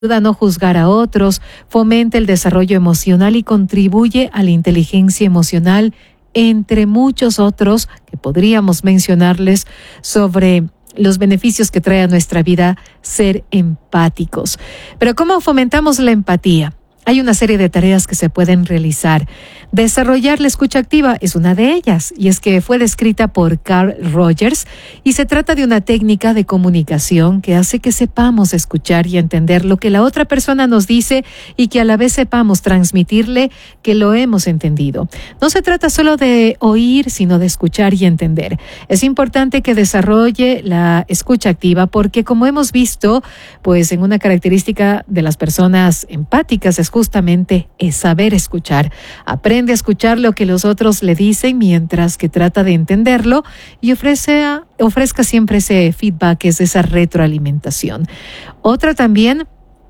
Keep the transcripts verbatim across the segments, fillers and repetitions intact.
ayuda a no juzgar a otros, fomenta el desarrollo emocional y contribuye a la inteligencia emocional, entre muchos otros que podríamos mencionarles sobre los beneficios que trae a nuestra vida ser empáticos. Pero ¿cómo fomentamos la empatía? Hay una serie de tareas que se pueden realizar. Desarrollar la escucha activa es una de ellas, y es que fue descrita por Carl Rogers y se trata de una técnica de comunicación que hace que sepamos escuchar y entender lo que la otra persona nos dice y que a la vez sepamos transmitirle que lo hemos entendido. No se trata solo de oír, sino de escuchar y entender. Es importante que desarrolle la escucha activa porque, como hemos visto, pues en una característica de las personas empáticas es justamente es saber escuchar. Aprende a escuchar lo que los otros le dicen mientras que trata de entenderlo y ofrece, ofrezca siempre ese feedback, es esa retroalimentación. Otra también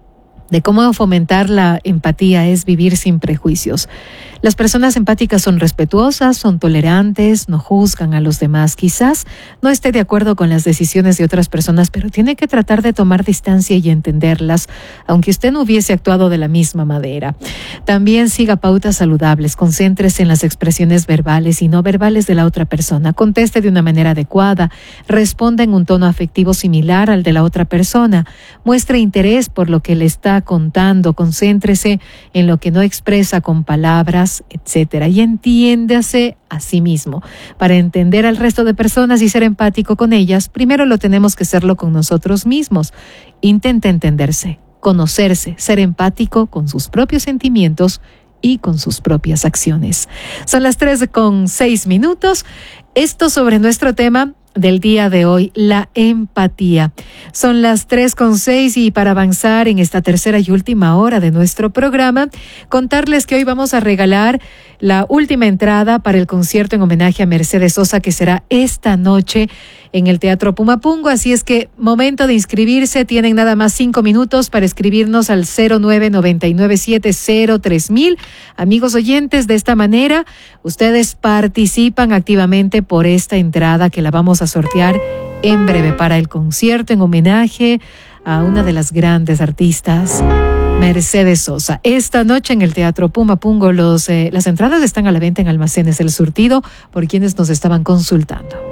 de cómo fomentar la empatía es vivir sin prejuicios. Las personas empáticas son respetuosas, son tolerantes, no juzgan a los demás. Quizás no esté de acuerdo con las decisiones de otras personas, pero tiene que tratar de tomar distancia y entenderlas, aunque usted no hubiese actuado de la misma manera. También siga pautas saludables, concéntrese en las expresiones verbales y no verbales de la otra persona, conteste de una manera adecuada, responda en un tono afectivo similar al de la otra persona, muestre interés por lo que le está contando, concéntrese en lo que no expresa con palabras, etcétera, y entiéndase a sí mismo. Para entender al resto de personas y ser empático con ellas, primero lo tenemos que serlo con nosotros mismos. Intente entenderse, conocerse, ser empático con sus propios sentimientos y con sus propias acciones. Son las tres con seis minutos. Esto sobre nuestro tema del día de hoy, la empatía. Son las tres con seis y para avanzar en esta tercera y última hora de nuestro programa, contarles que hoy vamos a regalar la última entrada para el concierto en homenaje a Mercedes Sosa, que será esta noche en el Teatro Pumapungo. Así es que momento de inscribirse, tienen nada más cinco minutos para escribirnos al cero nueve nueve nueve siete cero tres mil. Amigos oyentes, de esta manera ustedes participan activamente por esta entrada que la vamos a sortear en breve para el concierto en homenaje a una de las grandes artistas, Mercedes Sosa. Esta noche en el Teatro Pumapungo, los, eh, las entradas están a la venta en Almacenes El Surtido por quienes nos estaban consultando.